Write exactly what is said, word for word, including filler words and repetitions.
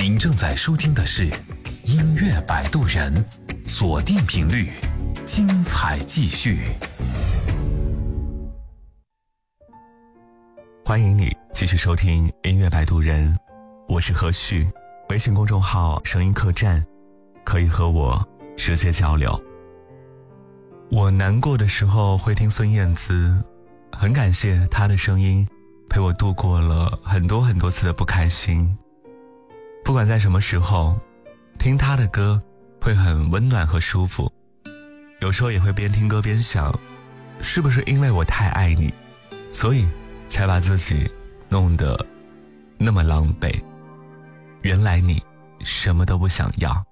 您正在收听的是音乐摆渡人，锁定频率，精彩继续。 欢迎你继续收听音乐摆渡人，我是何旭，微信公众号声音客栈，可以和我直接交流。我难过的时候会听孙燕姿，很感谢她的声音陪我度过了很多很多次的不开心。不管在什么时候听她的歌会很温暖和舒服，有时候也会边听歌边想，是不是因为我太爱你，所以才把自己弄得那么狼狈。原来你什么都不想要。